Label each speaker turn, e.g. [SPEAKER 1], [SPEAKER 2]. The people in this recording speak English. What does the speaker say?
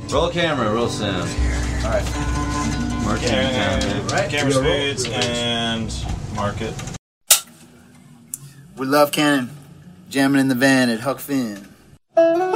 [SPEAKER 1] Roll camera, roll sound.
[SPEAKER 2] All right.
[SPEAKER 1] Marking
[SPEAKER 3] Yeah,
[SPEAKER 1] sound.
[SPEAKER 2] Right.
[SPEAKER 3] camera speeds and market.
[SPEAKER 2] We love Canon. Jamming in the van at Huck Finn.